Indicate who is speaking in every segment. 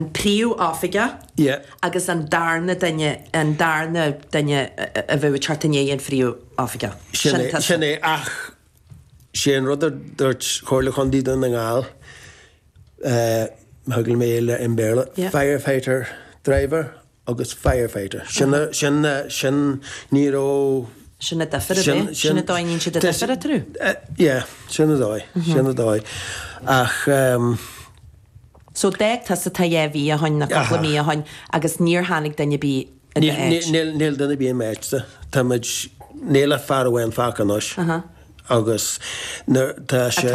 Speaker 1: Príú áfiga agus an darna daine a bheith chartané an fríú áfiga.
Speaker 2: Sinné ach sé rudder dúirt chóirla chundí don na ngáil thugil méile in béle firefighter driver agus firefighter. Sin níró
Speaker 1: Sinna defar a bheith? Sinna dáinín si defar a trú?
Speaker 2: Sinna dói. Ach
Speaker 1: So déag tas a taéhí a hain na capla mí a hain agus níor hánig daine bí
Speaker 2: Níl duna bí méidsa Táid néla far bhhain facanos agus tá sé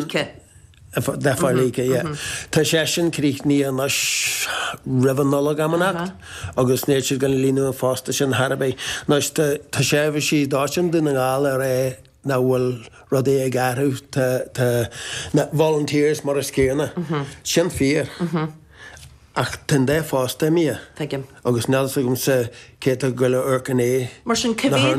Speaker 2: Defarlíke, Tá sé sin críní an rihannola gamanach agus néir siad gan líú an fásta sin Harbé. Tá sé bh sí dáisiim duna ngáil ar é na bhfuil rud é garú na volunteers mar a scéna. Sin fír. Ach tan dé fásta mí. Agus nelsa gom sa céta goile urcan é
Speaker 1: mar sin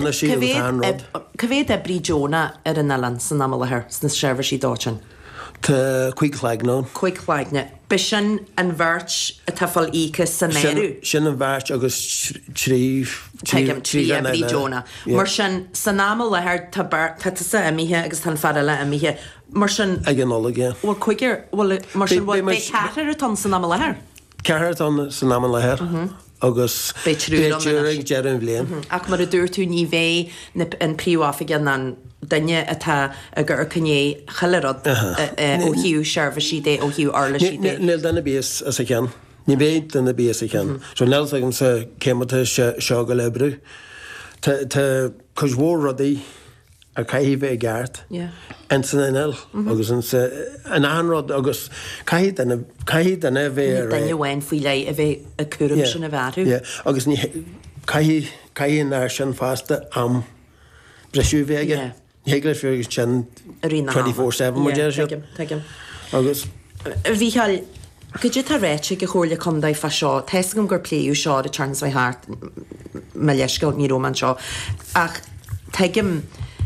Speaker 1: Cavéad e brí Jóna ar an Nalan san amalathir sna seirbhar sí dáin.
Speaker 2: Tá cuiighlaig nó.
Speaker 1: Cuiighlaigna. Be sin an bhirt a tafal íchas san méirú.
Speaker 2: Sin an bhirt agus trí
Speaker 1: brí Jóna. Mar sin san amalathir tá sa amithe agus tan fada le amithe. Mar sin
Speaker 2: ag an nóla,
Speaker 1: bhfuil chuigir mar sin bhfuil bé ceatar atá san amalathir.
Speaker 2: Ceart an san amalathir. Agus béitirúig dearan bblion.
Speaker 1: Ach mar a dúirtú ní bhéh an príomháfiga an daine atá a gur cné chalarad ó hiú seirbhar sí dé ó hiú arla sí dé.
Speaker 2: Níl dana bíos as a cean. Ní béad dana bíos a cean. So nel agam sa céimeta seo go lebrú. Tá cosmhór rudaí a caihí bheith gart. An san inil agus an anrad agus caihí dana bheith
Speaker 1: daine bhhain faoi le a bheith a cuairm sin a bharú.
Speaker 2: Agus caihí ar sin fásta am breisiú bhéige. Hegler fyrir sin 24/7 mar déir sé. Agus
Speaker 1: bhíhall go dtí tá réite go chóirla chundaid fa seo, Tees gom gur pléú seo a Transmai Heart me leiscail ní róman seo. Ach teigim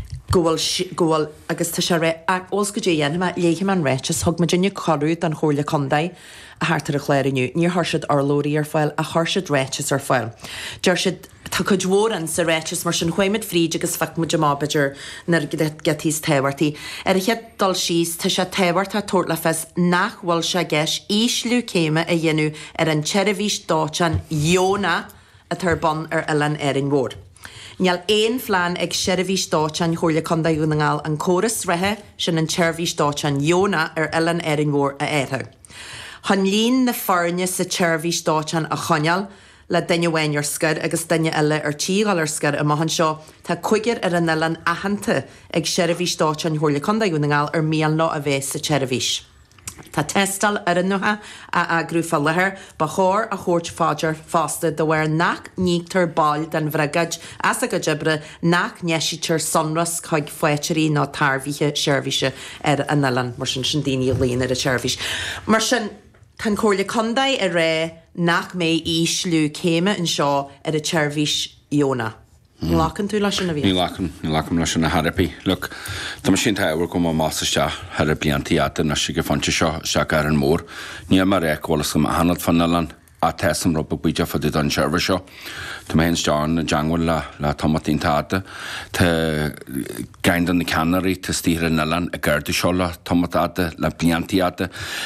Speaker 1: gohfuil agus tá sé os go dé dhéanam léige an réites thug ma dinne choú an chóirla chundaid a hátar a chléirniu. Níor thuirsead arlóí ar fáil a thuirsead réites ar fáil. Deir siad tá chud mhóran sa réites mar sin chuimiid fríd agus facmuid mábaidir nar getís téhairtaí. Ar a chead dal síos tá sé téhairt a tuairla fes nachhfuil se gceis íslú céime a dhéanú ar an teirimhís dátean Jóna a tarban ar Ellen Erin Ward. Níall éon phlean ag seirbhís dátean chóirla chundaid na ngáil an córas rethe sin an teirbhís dátean Jóna ar Ellen Erin Ward a éithe. Han lín na farne sa teirbhís dátean a choneal le daine bhain ar scud agus daine eile ar tíáil ar scud a maithan seo tá chuigir ar an Nalan ahananta ag seirbhís dátean chóirla chundaid na ngáil ar míal nó a bheith sa teirbhís. Tá testal ar an nutha a agrúfa lethir ba chóir a chóirt fáidir fásta do bhar nach nítar báil den bhregaid as a go dibre nach neisitar sonras chuig foiitirí ná tarbhíthe seirbhíse ar an Nalan mar sin daoine líon ar a seirbhís. Mar sin tan chóirla chundaid a ré nach mé íslú céime an seo ar a teirbhís Jóna. Lácan tú leis sin a bhí?
Speaker 3: Ní lácam leis sin na Harapí. Look, tá sin táhar go má másaiste har a bliantíata na si go fanti seo gar an mór. Ní mar réhlas go hanad fan Nalan a tesam rob buide fadú an seirbhar seo. Tá mé hens John na Jangwin le tomatín táta. Tá gaindan na Canary tá stír an Nalan a gurdu seo le tomatáta le bliantíata.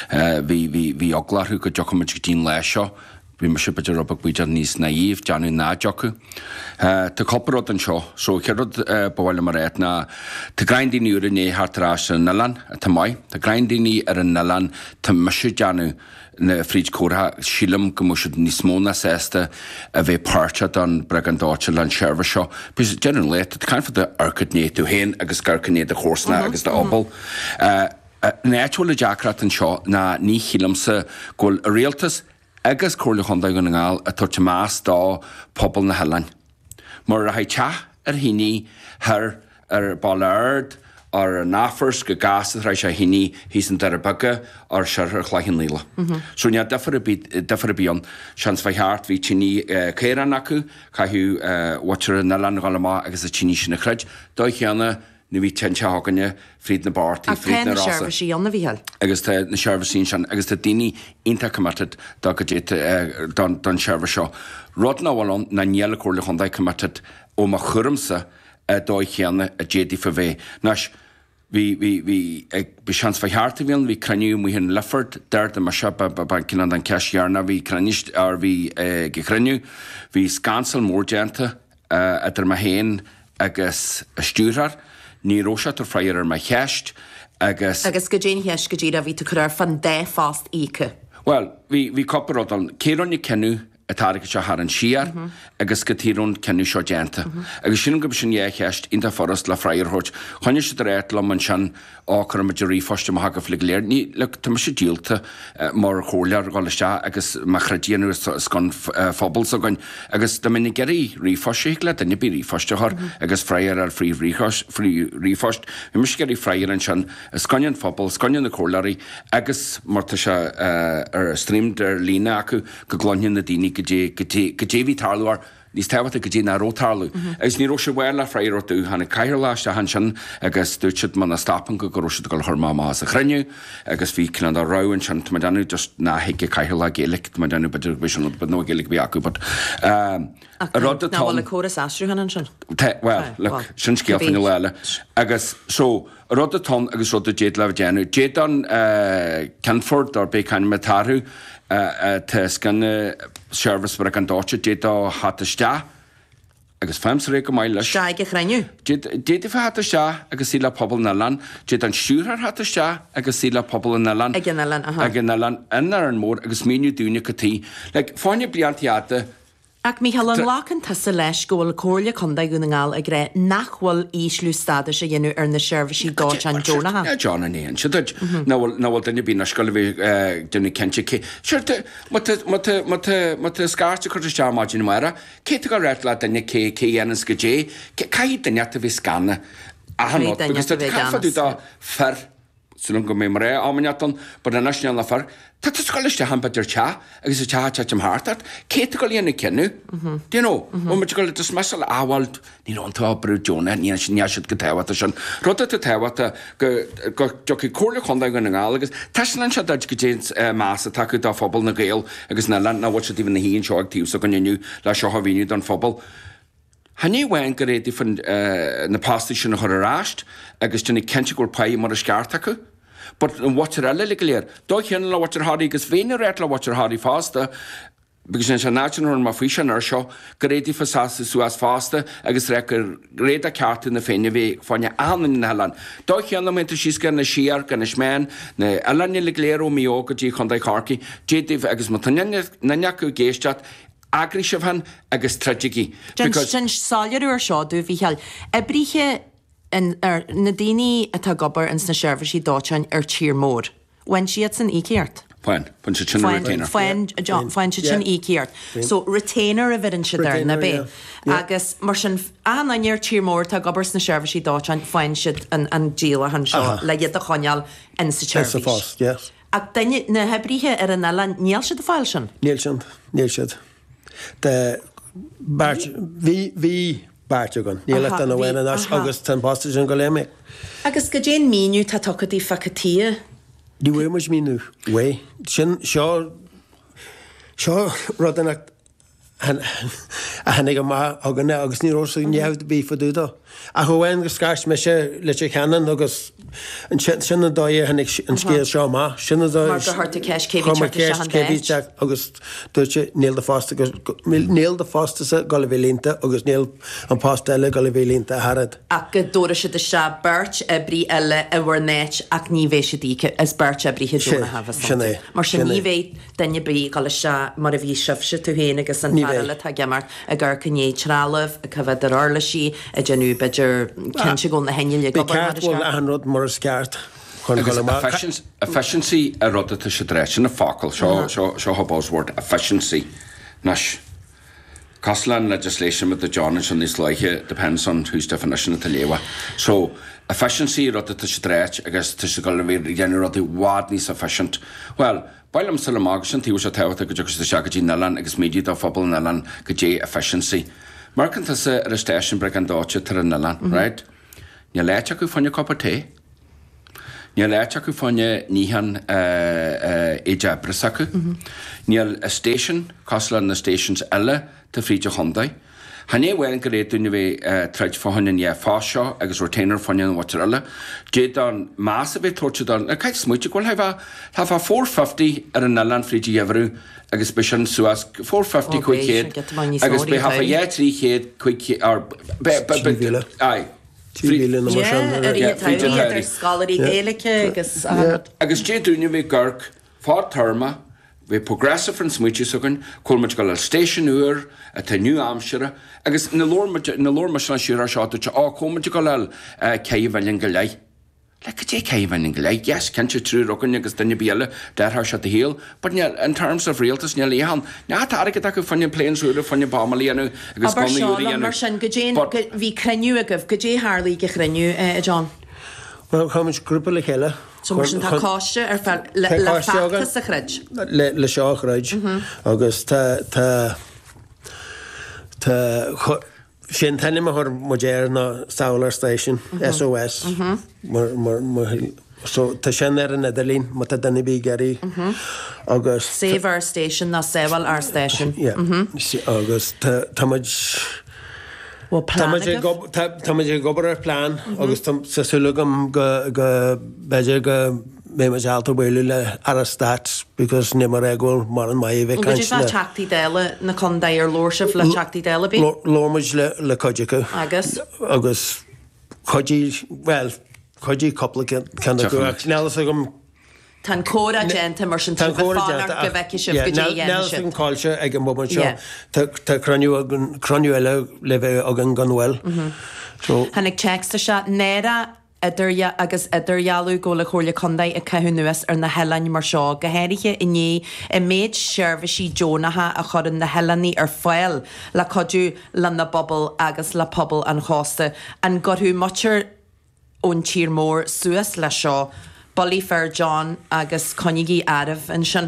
Speaker 3: Bhí oglarú go jochaid go dín leis seo. Bhí mar sibaidir rob buide níos naíomh deanú ná jochu. Tá copparrod an seo, so ceirrod bhile mar réit na tá grindíní ar an éhartrás an Nalan a tá mai. Tá grindíní ar an Nalan tá meisiú deanú na fríd córa sílam go muisiid níos móna sésta a bheith páirte an bregandáte an seirbhar seo. Bhís dean leit, tá caiin fad arcad né tú héin agus garcanéad a chósna agus de obal. Néitúla deacrat an seo na ní chilamsa ghfuil a réaltas agus chóirla chundaid go na ngáil a tuirte más dá pobl na Healainn. Mar a haid teach ar híní thar ar bailard ar náfars go gasad reis a híní hís an darbaga ar sear chláithín líla. So ní defar a bíon seans bhaith heart bhí tíní céran acu, caithú watar na Nalan galamá agus a tíní sin na chreid, dó cheanna na bhí te haganne fríd na bartaí fríd na rasa.
Speaker 1: Sí anna bhíhall.
Speaker 3: Agus na sebhsín sin agus tá daoine inta cummatad dá go dé don sebh seo. Rud náhhaán na níala cuala chun d cummatad ó mar churmsa dóid cheanna a dédí fa bheith. Nás hí seans faheartta bhíon, hí craniú mu hin leford, deirta mar se cinan an ceishearna, hí cranist ar bhí gecraniú, hí scansal mórdeanta idir ma héin agus stúrar, ní róise tar freiar ar ma cheist, agus
Speaker 1: go dé heis go dtíad a bhí chuir fan dé fast íce.
Speaker 3: Well, hí copparrá an cérónní cenú atáige se har an siar agus go tíún cenú seo déanta. Agus sin go sin écheist inta forrast le freiirthót. Chine si réit le man sin áchar a maidirí foste a haga flig léir. Ní le tu sé díalta mar chólear gáiste agus machradíanú gan fphobal a gain. Agus do minic geirí rífoiste le daine bí rífostear agus freiar ar frí rífost. I mis geirí freiar an sin scanan fphobal, scanan na chólarí agus marta se ar stream der lína acu go glóin na daoine go déhí tarlúar nís tehata go dtí na rótarlú. Agus ní se bhile freiir tú hana caiir láiste han sin agus dúid man na stapan go roisiid go thurmá a chreniu, agus bhí cinna a roin sin me denú just ná heice caiir le gélik me denú beidir vision bud nó gélik bhí acu, but
Speaker 1: náhfuil le choras asrú hanan sin?
Speaker 3: Well, look, sin scéaltain leile. Agus so rud atá agus rud a déad le déanú. Déad an Canford ar béchain metarú te scan service bar an dáte déad á hatiste agus fems ré go mai leis.
Speaker 1: Steige chreniu?
Speaker 3: Déad fa hatiste agus sí le pobl na lan, déad an siúrar hatiste agus sí le pobl na lan.
Speaker 1: Ag na lan,
Speaker 3: Ag na lan inar an mór agus míniu dúne go tí. Fáinne bliantiata.
Speaker 1: Ac mi hal an lácan tasa leis gohfuil cóirle chundaigh gúna ngáil a gré nachhfuil íslú stada sé dhéanú ar na seirbhísí dáit an Jonah ha.
Speaker 3: John an éon, se dúid. Náhfuil daine bí na scoil bhí duna cente cé. Seirte, mata scarste chuir teá máidin mara, céta go réit le daine cé dhéanas go dé, caiid daine a bhí scanna. Ahanot, agus tá cafaú dá fer, sún go mé mar ré ámaneatan, bud a naisiál na fer, tá scoiliste han beidir te, agus a team hartart, céta go líana cenú. Dí nó, mu go le mesal áhhail ní an tá brú Jonah, ní sin neisiid go tehata sin. Rudda a tehata go joci cóla chundaigh go na ngáil, agus tean se deid go dé más a takeú dá phobal na géal, agus na land na bhil se tíh na híonn seoag tíú sa go nniu le seo havíú don phobal. Hanní bhain go réidir fan na pastí sin na choráist, agus duna cente gur paí mar a sceart acu. But watcher alle leer. Doch hin la watcher hardy gus veine retla watcher hardy faster. Because in national ma fishan er show, gredi fasas suas faster, agus rekker reda kart in the fenve van je aan in Holland. Doch hin moment she's gan a shear gan a schman, ne allan leglero mioga ji kon dai karki, jetiv agus montanen nanyaku geistat. Agrishav han agus tragedy.
Speaker 1: Because salyer or shaw do vi hel. Ebriche in na daoine atá gobar ins na seirbhísí dátein ar tír mór. When she had an íceart.
Speaker 3: Fine, when she chin retainer.
Speaker 1: Fine, she chin íceart. So retainer a bit in she there na be. Agus mar sin an ar tír mór tá gobar na seirbhísí dátein fine shit an díal a han seo le iad a choneal in sa seirbhís.
Speaker 2: Yes.
Speaker 1: Ag daine na hebrithe ar an eile níl siad a fáil sin?
Speaker 2: Níl siad. De bhí Bartagan. Níl an bhhaine agus tan pastas an go léime.
Speaker 1: Agus go dé míniu tá tuchadí facatí?
Speaker 2: Ní bhfuil muis míniu. Bhé. Sin seo rudanach a hanig go má aganna agus ní rósa neamh bí faúda. A chu bhhain go scarst me sé le cheanan agus an sinna dóid hanig an scéal seo má. Sinna dóid
Speaker 1: mar go harta ceis céhí
Speaker 2: agus dúirte níl de fásta sa go le bhélínta agus níl an pásteile go le bhélínta harad.
Speaker 1: Ach go dóra si de se beirt a brí eile a bhar néit ach ní bhééis sé díce is beirt a brí dúna hafas. Mar sin ní bhéh daine brí go le se mar a bhí sibh se tú héana agus an le tá gemar a gur cinné trálah a cyfad ar orla sí a genú beidir cin go na heile go
Speaker 2: an rud mar sceart.
Speaker 3: Efficiency a rud a sé dréit sin na fácail seo habásword efficiency. Nas Caslan legislation with the Johnson is like it depends on whose definition of lewa. So efficiency rud a sé dréit agus tu go bhí general wadní sufficient. Well, Bailam Salamagan, he was a tower to Jux the Shaggy Nalan, ex media of Fobble Nalan, Gaj efficiency. Mercant has a station break and dodge to Nalan, right? Ní leit acu fanne coppa té. Ní leit acu fanne níhan éjabras acu. Níl a station, coslan na stations eile ta fríide chundaid. Hanné bhhain go réad dúine bheith treid fáin in fáseo agus retainer fanne an watar eile. Déad an más a bheith torte an a caiith smuite goil ha 450 ar an elan fríide dhéhrú agus be an suas 450 chuichéad agus be hafa dhé tríchéad chuichéad ar agus dé dúine bheith gurc fá terma bheith progressive an smuite sugan colmid go le station uair a tá New Hampshire agus na lorma sin siúr seáta comid go le céimhhain go lei. Le go dé céimhhain go lei, yes, can se trú rogan agus duine bíile deirtha se a héal, but in terms of realtas ne léhan. Na tá aige go fanne pléinsúra fanne bamalíanú agus
Speaker 1: goíanú. Mar sin go dé bhí creniu agah go dé Harlaí go creniu John.
Speaker 2: Well, chuid grúpa le chéile.
Speaker 1: So mar sin tá cáiste ar le fachtas a chreid.
Speaker 2: Le seo chreid agus tá sin taine mar modéir na Solar Station SOS so tá sin ar an Idirlín má tá denna bí geirí agus
Speaker 1: Save Our Station na Sewell Our Station
Speaker 2: agus táid Táid gobar ar plán agus sasúlagam go beidir go mé mas alta bhfuil le ar a stat because nimar ghil mar an mai bheith
Speaker 1: caiint le teachtaí déile na condaí ar lórsih le teachtaí déile bí?
Speaker 2: Lórmuid le coideacha agus coidí coppla cena go nelas agam
Speaker 1: Tá córa genta mar sin tú go bheici sibh go dé dhéana sin.
Speaker 2: Nelas an cáilte ag an moment seo tá croniú eile le bheith agan ganhfuil.
Speaker 1: Hannig teachsta se néra agus idirhealú go le chóirla condaid a ceithú nuas ar na helainn mar seo go héirithe inné I méid seirbhisí Jonatha a churann na helaní ar foiil le codú le na bobal agus le pobl an chásta an gorthú muir ón tír mór suas le seo Bolí Fair John agus conigí Arab an sin.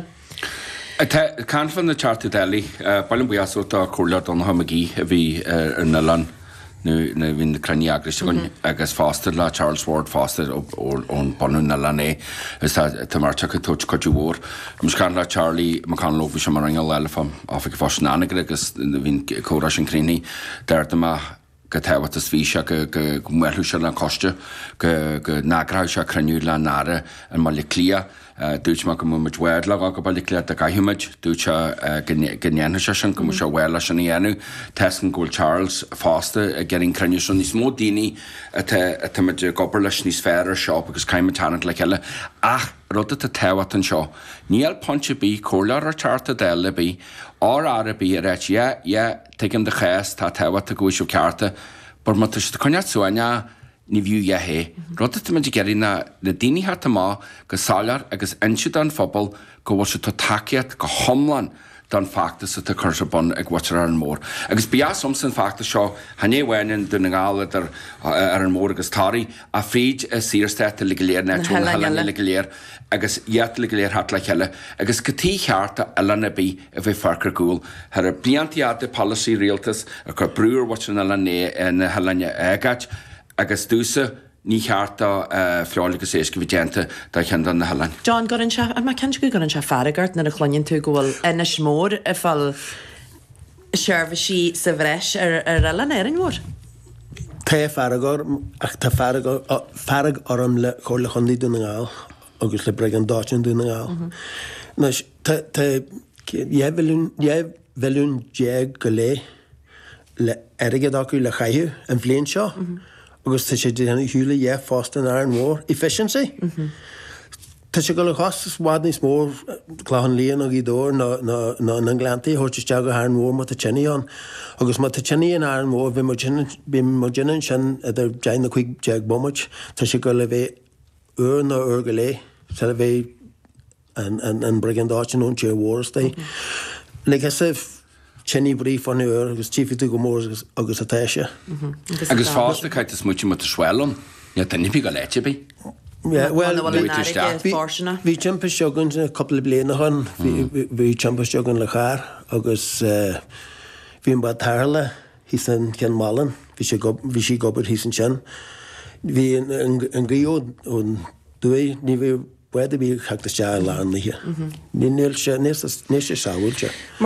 Speaker 3: Can fan na charta Delhi, bailin buasú a cúrla don hamagí a bhí ar na lan. Nu hín na crunne agus agus Foster le Charles Ward Foster ón banú na lané is tá mar tucha tuit coidú mór. Mus can le Charlie McCann lófa sem mar ringe leile fam áfa go fásnánagur agus hín córa sin críní deirta má go tehacht is fhíse go muú se le coiste go nágrá se cruniú le nára an má le clia dúit má go muid bhhaid le go bailí clia a gaiimiid dúit gnéana se sin go mu se bhile sin dhéanú tesan ggóil Charles Foster a gerin cruniú sin níos mó daoine muid gobar leis níos fér seo agus caiime tanant le ceile ach rudda a tehacht an seo. Níl ponte bí cólar ar charta déile bí ára bí a réit tuigim de chéas tá tehacht a gúisiú cearta bar má tuiste coneat suaine ní bhiú hé. Rudda muid geirí na daoine hat má go sálar agus insiad an phobal go bhfuil se tá takeíad go thomlan don factus a chuir bon ag watar ar an mór. Agus bia somsan factus seo hané bhhainin duna gála ar an mór agus táí a fríd a síirsteite le léir netún le léir agus iad le léir hat le cheile agus gotí chearta eilena bí a bheith farcar gúil ar a bliantiada policy realtas a chu brúr watar na né na helaine agad agus dúsa ní chearta fleálagus éisce bhí déanta dá chean na helainn.
Speaker 1: John gorann se mar cean go gorann se faragart na a chluinn tú gohfuil ina smór a fáil seirbhisí sa bhreis ar eile éan mór.
Speaker 2: Tá faragor ach tá farag orm le chóirla chundaí dúna gáil agus le bregan dáin dúna gáil. Nais tá bheún déag go le airigad acu le chaithú an bhléon seo agus tá sé déanana hiúla fásta an ar an mór efficiency. Tá sé go le chas bhád níos mór chláchan líon a gídór ná an glantaí thuirteiste go ar an mór má tá tseíán agus má tá tseí an ar an mór bhí mar ginan sin idir deanna chuig deag bomuid tá sé go le bheith na go le se le bheith an bregan dáin ón tíar mhórsta. Le Chenny brief an agus tífi go mór agus a teise.
Speaker 3: Agus fásta caiit is muiti mat a swellum, ja tenni go leite bí?
Speaker 2: Bhí timpa segan a couple bliana han, bhí timpa segan le char agus bhíon bad tharla hí san cean málan, bhí sí gobar hí san sin. hí an gío ón dúi ní bhí buad a bhí cheachta se lána. Ní sé sáúilte.